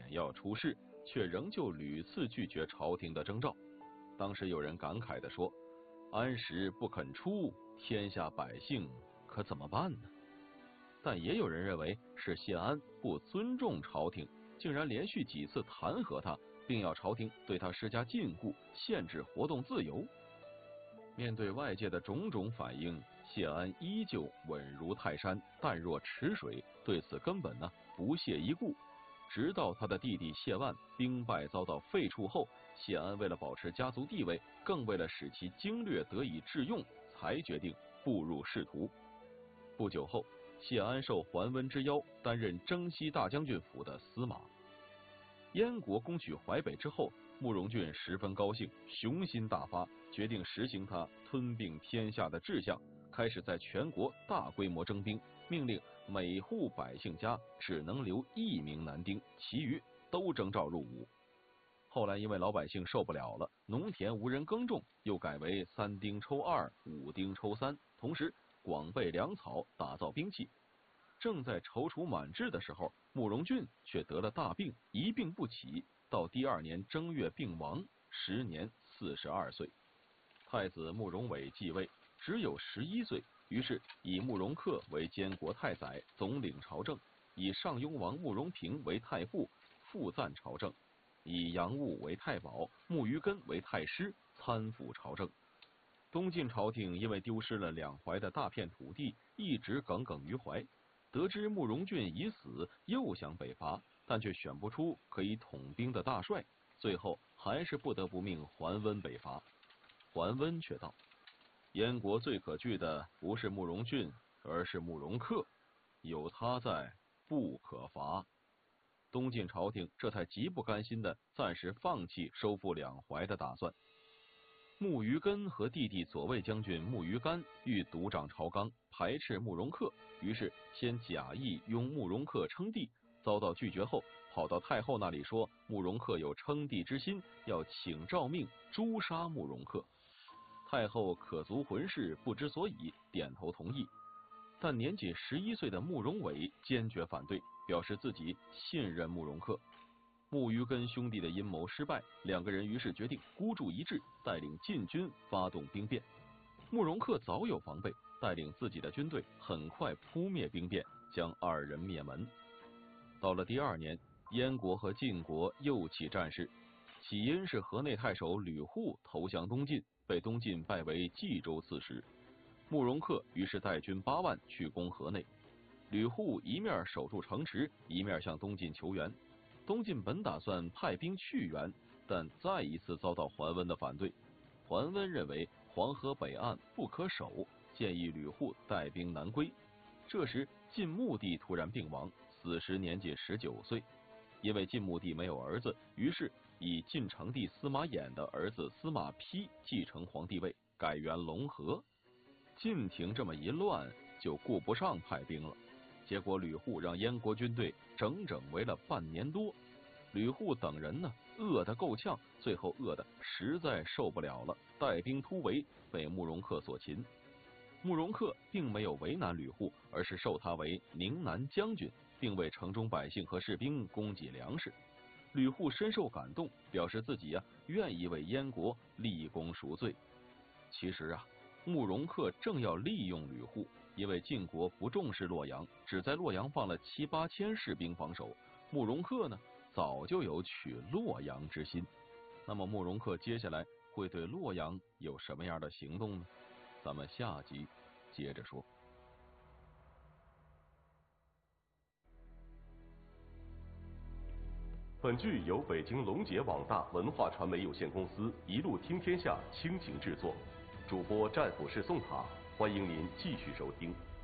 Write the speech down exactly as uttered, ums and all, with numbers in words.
要出事，却仍旧屡次拒绝朝廷的征召。当时有人感慨地说：“安时不肯出，天下百姓可怎么办呢？”但也有人认为是谢安不尊重朝廷，竟然连续几次弹劾他，并要朝廷对他施加禁锢，限制活动自由。面对外界的种种反应，谢安依旧稳如泰山，淡若池水，对此根本呢不屑一顾。直到他的弟弟谢万兵败遭到废黜后，谢安为了保持家族地位，更为了使其经略得以致用，才决定步入仕途。不久后，谢安受桓温之邀，担任征西大将军府的司马。燕国攻取淮北之后，慕容俊十分高兴，雄心大发，决定实行他吞并天下的志向，开始在全国大规模征兵，命令每户百姓家只能留一名男丁，其余都征召入伍。后来因为老百姓受不了了，农田无人耕种，又改为三丁抽二，五丁抽三，同时广备粮草，打造兵器。正在踌躇满志的时候，慕容俊却得了大病，一病不起，到第二年正月病亡，时年四十二岁。太子慕容伟继位，只有十一岁，于是以慕容恪为监国太宰，总领朝政；以上庸王慕容平为太傅，副赞朝政；以杨务为太保，慕于根为太师，参辅朝政。东晋朝廷因为丢失了两淮的大片土地，一直耿耿于怀。得知慕容俊已死，又想北伐，但却选不出可以统兵的大帅，最后还是不得不命桓温北伐。桓温却道：“燕国最可惧的不是慕容俊，而是慕容恪，有他在，不可伐。”东晋朝廷这才极不甘心的暂时放弃收复两淮的打算。慕于根和弟弟左卫将军慕于干欲独掌朝纲，排斥慕容恪，于是先假意拥慕容恪称帝，遭到拒绝后，跑到太后那里说慕容恪有称帝之心，要请诏命诛杀慕容恪。太后可足浑氏不知所以，点头同意。但年仅十一岁的慕容伟坚决反对，表示自己信任慕容恪。慕于根兄弟的阴谋失败，两个人于是决定孤注一掷，带领禁军发动兵变。慕容恪早有防备，带领自己的军队很快扑灭兵变，将二人灭门。到了第二年，燕国和晋国又起战事，起因是河内太守吕护投降东晋，被东晋拜为冀州刺史。慕容恪于是带军八万去攻河内，吕护一面守住城池，一面向东晋求援。东晋本打算派兵去援，但再一次遭到桓温的反对。桓温认为黄河北岸不可守，建议吕护带兵南归。这时晋穆帝突然病亡，死时年仅十九岁。因为晋穆帝没有儿子，于是以晋成帝司马衍的儿子司马丕继承皇帝位，改元隆和。晋廷这么一乱，就顾不上派兵了。结果吕护让燕国军队整整围了半年多，吕护等人呢饿得够呛，最后饿得实在受不了了，带兵突围，被慕容恪所擒。慕容恪并没有为难吕护，而是授他为宁南将军，并为城中百姓和士兵供给粮食。吕护深受感动，表示自己啊愿意为燕国立功赎罪。其实啊，慕容恪正要利用吕护，因为晋国不重视洛阳，只在洛阳放了七八千士兵防守。慕容恪呢，早就有取洛阳之心。那么慕容恪接下来会对洛阳有什么样的行动呢？咱们下集接着说。 本剧由北京龙杰网大文化传媒有限公司一路听天下倾情制作，主播战斧式宋塔，欢迎您继续收听。